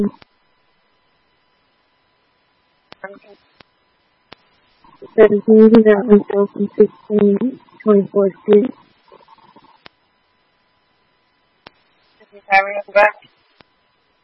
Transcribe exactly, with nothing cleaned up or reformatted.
seventeen development cells and sixteen twenty-four students. This is Harry. I'm back.